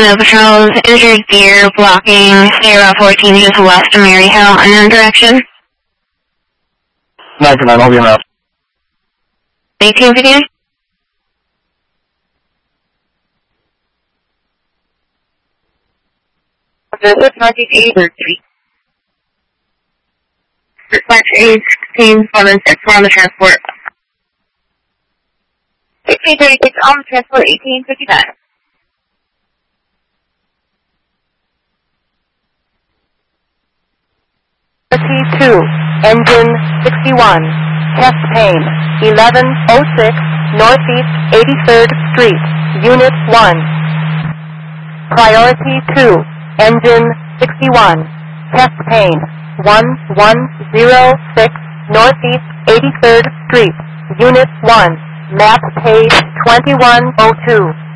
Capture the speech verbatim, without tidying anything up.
Snow Patrol's injured gear blocking Sierra fourteen just west of Mary Hill unknown direction. nine nine, I'll be around. eighteen fifty-nine? Visit Northeast eighty-third Street. Dispatch A sixteen seven six, we're on the transport. eighteen thirty-six on the transport, eighteen fifty-nine. T two, engine sixty-one, chest pain, eleven oh six, Northeast eighty-third Street, Unit one. Priority two, engine sixty-one, chest pain, one one zero six, Northeast eighty-third Street, Unit one, map page twenty-one oh two.